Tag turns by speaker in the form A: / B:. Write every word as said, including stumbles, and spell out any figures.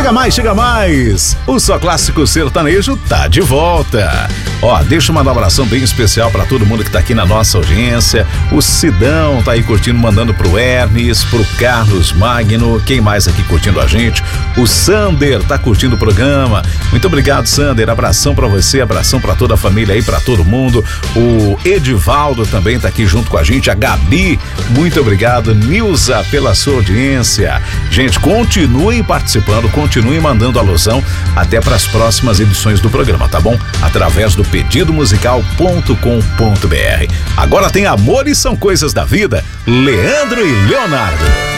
A: Chega mais, chega mais! O Só Clássico Sertanejo tá de volta. Ó, deixa eu mandar um abração bem especial pra todo mundo que tá aqui na nossa audiência. O Sidão tá aí curtindo, mandando pro Hermes, pro Carlos Magno. Quem mais aqui curtindo a gente? O Sander tá curtindo o programa. Muito obrigado, Sander. Abração pra você, abração pra toda a família aí, pra todo mundo. O Edivaldo também tá aqui junto com a gente. A Gabi, muito obrigado. Nilza, pela sua audiência. Gente, continuem participando, continuem mandando alusão até para as próximas edições do programa, tá bom? Através do pedido musical ponto com ponto br. Agora tem Amor e São Coisas da Vida, Leandro e Leonardo.